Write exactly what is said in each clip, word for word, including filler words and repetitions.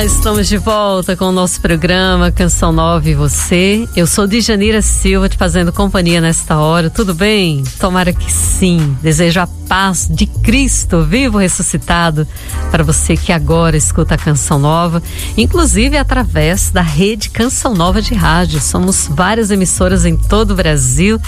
Estamos de volta com o nosso programa Canção Nova e Você. Eu sou Djanira Silva, te fazendo companhia nesta hora. Tudo bem? Tomara que sim. Desejo a paz de Cristo vivo ressuscitado para você que agora escuta a Canção Nova, inclusive através da rede Canção Nova de rádio. Somos várias emissoras em todo o Brasil,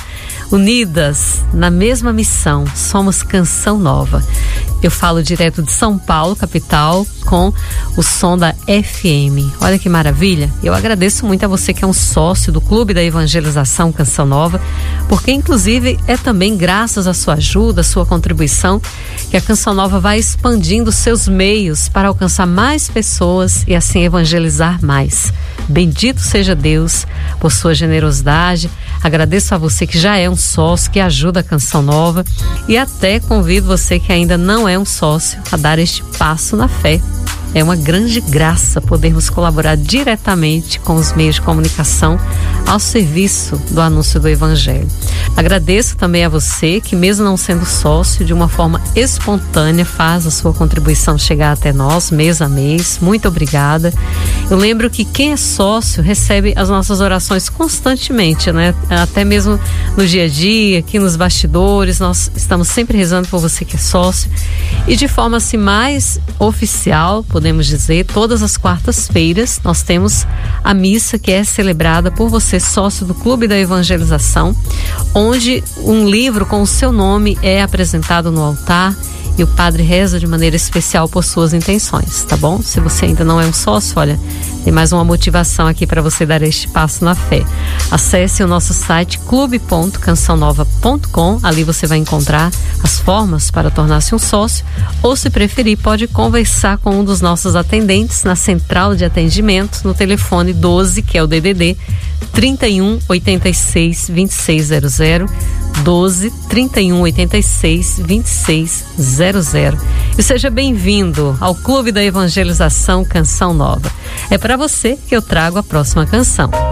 unidas na mesma missão. Somos Canção Nova. Eu falo direto de São Paulo, capital, com o som da F M. Olha que maravilha. Eu agradeço muito a você que é um sócio do Clube da Evangelização Canção Nova, porque inclusive é também graças à sua ajuda, à sua contribuição, que a Canção Nova vai expandindo seus meios para alcançar mais pessoas e assim evangelizar mais. Bendito seja Deus por sua generosidade. Agradeço a você que já é um sócio, que ajuda a Canção Nova, e até convido você que ainda não é um sócio a dar este passo na fé. É uma grande graça podermos colaborar diretamente com os meios de comunicação ao serviço do anúncio do Evangelho. Agradeço também a você que, mesmo não sendo sócio, de uma forma espontânea faz a sua contribuição chegar até nós mês a mês. Muito obrigada. Eu lembro que quem é sócio recebe as nossas orações constantemente, né? Até mesmo no dia a dia, aqui nos bastidores, nós estamos sempre rezando por você que é sócio. E de forma assim mais oficial, podemos dizer, todas as quartas-feiras nós temos a missa que é celebrada por você, sócio do Clube da Evangelização, onde um livro com o seu nome é apresentado no altar e o padre reza de maneira especial por suas intenções, tá bom? Se você ainda não é um sócio, olha, tem mais uma motivação aqui para você dar este passo na fé. Acesse o nosso site clube ponto canção nova ponto com, ali você vai encontrar as formas para tornar-se um sócio, ou se preferir, pode conversar com um dos nossos atendentes na central de atendimento no telefone doze, que é o D D D, trinta e um, oitenta e seis, vinte e seis zero zero, doze, trinta e um, oitenta e seis, vinte e seis zero zero. E seja bem-vindo ao Clube da Evangelização Canção Nova. É para você que eu trago a próxima canção.